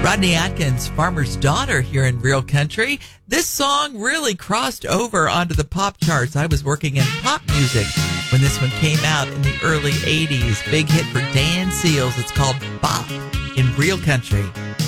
Rodney Atkins, Farmer's Daughter here in Real Country. This song really crossed over onto the pop charts. I was working in pop music when this one came out in the early 80s. Big hit for Dan Seals. It's called Bop in Real Country.